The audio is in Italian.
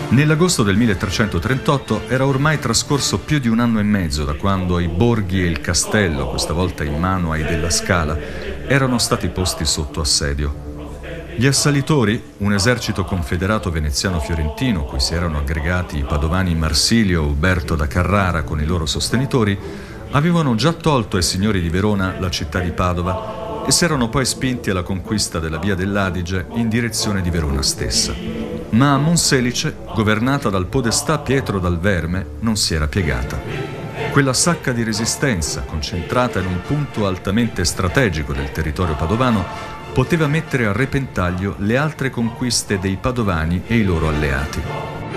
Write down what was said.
Nell'agosto del 1338 era ormai trascorso più di un anno e mezzo da quando i borghi e il castello, questa volta in mano ai della Scala, erano stati posti sotto assedio. Gli assalitori, un esercito confederato veneziano-fiorentino cui si erano aggregati i padovani Marsilio e Uberto da Carrara con i loro sostenitori, avevano già tolto ai signori di Verona la città di Padova e si erano poi spinti alla conquista della via dell'Adige in direzione di Verona stessa. Ma Monselice, governata dal podestà Pietro dal Verme, non si era piegata. Quella sacca di resistenza, concentrata in un punto altamente strategico del territorio padovano, poteva mettere a repentaglio le altre conquiste dei padovani e i loro alleati.